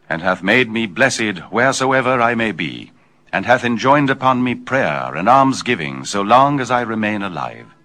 and hath made me blessed wheresoever I may be, and hath enjoined upon me prayer and almsgiving so long as I remain alive.